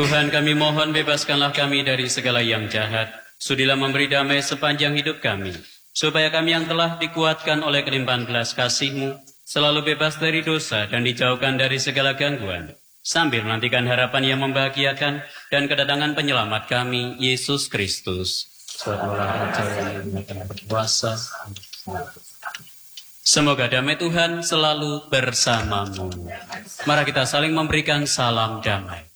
Tuhan, kami mohon bebaskanlah kami dari segala yang jahat. Sudilah memberi damai sepanjang hidup kami, supaya kami yang telah dikuatkan oleh kelimpahan belas kasih-Mu selalu bebas dari dosa dan dijauhkan dari segala gangguan, sambil menantikan harapan yang membahagiakan dan kedatangan penyelamat kami, Yesus Kristus. Semoga damai Tuhan selalu bersamamu. Mari kita saling memberikan salam damai.